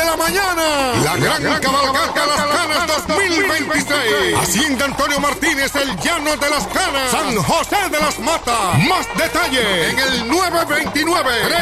la mañana. La gran cabalgata de las Canas 2023. Hacienda Antonio Martínez, el Llano de las Canas, San José de las Matas. Más detalle en el 929